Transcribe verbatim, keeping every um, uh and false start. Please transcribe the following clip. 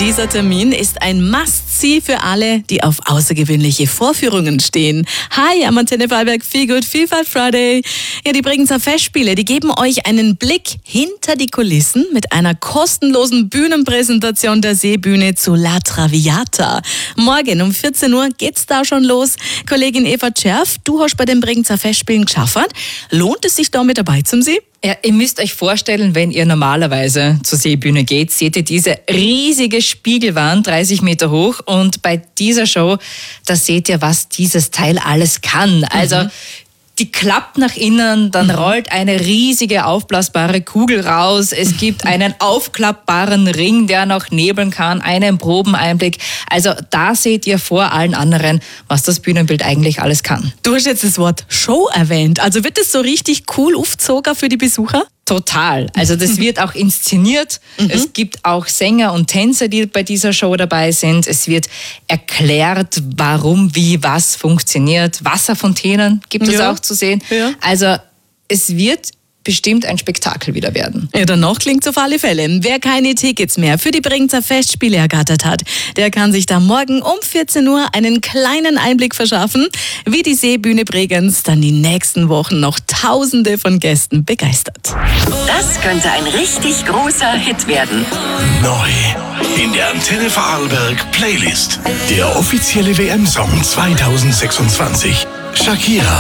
Dieser Termin ist ein Must-See für alle, die auf außergewöhnliche Vorführungen stehen. Hi, am Antenne Vorarlberg Feel Good Vielfalt Friday. Ja, die Bregenzer Festspiele, die geben euch einen Blick hinter die Kulissen mit einer kostenlosen Bühnenpräsentation der Seebühne zu La Traviata. Morgen um vierzehn Uhr geht's da schon los. Kollegin Eva Tscherf, du hast bei den Bregenzer Festspielen geschafft. Lohnt es sich da mit dabei zum See? Ja, ihr müsst euch vorstellen, wenn ihr normalerweise zur Seebühne geht, seht ihr diese riesige Spiegelwand, dreißig Meter hoch. Und bei dieser Show, da seht ihr, was dieses Teil alles kann. Also mhm. die klappt nach innen, dann mhm. rollt eine riesige aufblasbare Kugel raus. Es gibt einen aufklappbaren Ring, der noch nebeln kann, einen Probeneinblick. Also da seht ihr vor allen anderen, was das Bühnenbild eigentlich alles kann. Du hast jetzt das Wort Show erwähnt. Also wird das so richtig cool aufgezogen für die Besucher? Total. Also das wird auch inszeniert. Mhm. Es gibt auch Sänger und Tänzer, die bei dieser Show dabei sind. Es wird erklärt, warum, wie, was funktioniert. Wasserfontänen gibt es ja. auch zu sehen. Ja. Also es wird bestimmt ein Spektakel wieder werden. Ja, danach klingt's auf alle Fälle. Wer keine Tickets mehr für die Bregenzer Festspiele ergattert hat, der kann sich da morgen um vierzehn Uhr einen kleinen Einblick verschaffen, wie die Seebühne Bregenz dann die nächsten Wochen noch Tausende von Gästen begeistert. Das könnte ein richtig großer Hit werden. Neu in der Antenne Vorarlberg Playlist. Der offizielle W M-Song zweitausendsechsundzwanzig. Shakira.